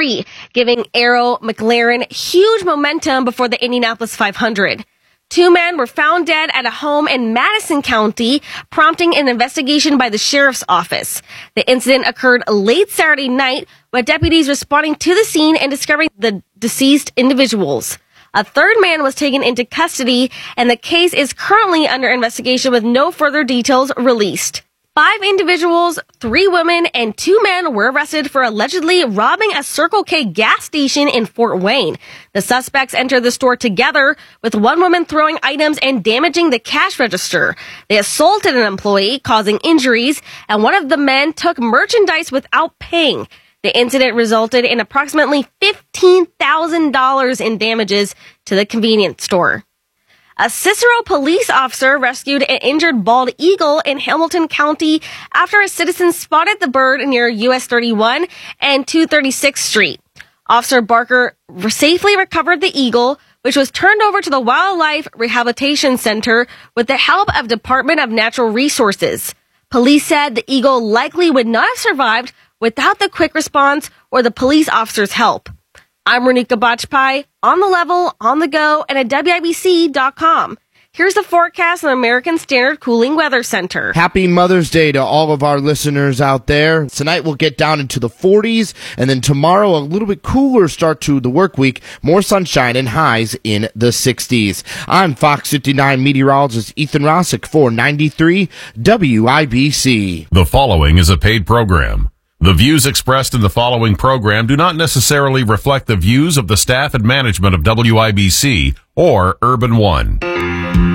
3, giving Arrow McLaren huge momentum before the Indianapolis 500. 2 men were found dead at a home in Madison County, prompting an investigation by the sheriff's office. The incident occurred late Saturday night, with deputies responding to the scene and discovering the deceased individuals. A 3rd man was taken into custody, and the case is currently under investigation with no further details released. 5 individuals, 3 women, and 2 men were arrested for allegedly robbing a Circle K gas station in Fort Wayne. The suspects entered the store together, with one woman throwing items and damaging the cash register. They assaulted an employee, causing injuries, and one of the men took merchandise without paying. The incident resulted in approximately $15,000 in damages to the convenience store. A Cicero police officer rescued an injured bald eagle in Hamilton County after a citizen spotted the bird near US 31 and 236th Street. Officer Barker safely recovered the eagle, which was turned over to the Wildlife Rehabilitation Center with the help of Department of Natural Resources. Police said the eagle likely would not have survived without the quick response or the police officer's help. I'm Renika Bajpai, on the level, on the go, and at WIBC.com. Here's the forecast from American Standard Cooling Weather Center. Happy Mother's Day to all of our listeners out there. Tonight we'll get down into the 40s, and then tomorrow a little bit cooler start to the work week. More sunshine and highs in the 60s. I'm Fox 59 meteorologist Ethan Rossick for 93 WIBC. The following is a paid program. The views expressed in the following program do not necessarily reflect the views of the staff and management of WIBC or Urban One.